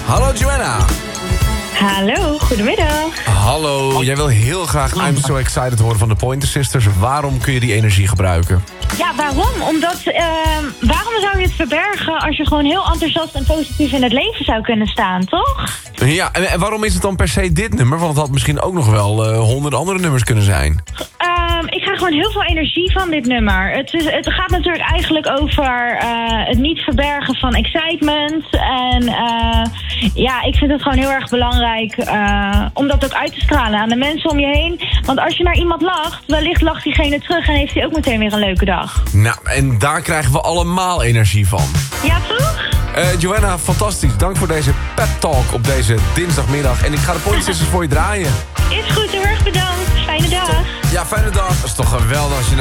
Hallo Joanna. Hallo, goedemiddag. Hallo, jij wil heel graag I'm So Excited horen van de Pointer Sisters. Waarom kun je die energie gebruiken? Ja, waarom? Omdat, waarom zou je het verbergen als je gewoon heel enthousiast en positief in het leven zou kunnen staan, toch? Ja, en waarom is het dan per se dit nummer? Want het had misschien ook nog wel 100 andere nummers kunnen zijn. Ik krijg gewoon heel veel energie van dit nummer. Het gaat natuurlijk eigenlijk over het niet verbergen van excitement. En ja, ik vind het gewoon heel erg belangrijk om dat ook uit te stralen aan de mensen om je heen. Want als je naar iemand lacht, wellicht lacht diegene terug en heeft hij ook meteen weer een leuke dag. Nou, en daar krijgen we allemaal energie van. Ja, toch? Joanna, fantastisch. Dank voor deze pep talk op deze dinsdagmiddag. En ik ga de Pointer Sisters voor je draaien. Is goed, heel erg bedankt. Fijne dag. Ja, fijne dag. Dat is toch geweldig als je